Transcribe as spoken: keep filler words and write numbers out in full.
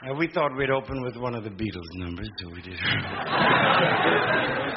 Uh, we thought we'd open with one of the Beatles numbers, so we did.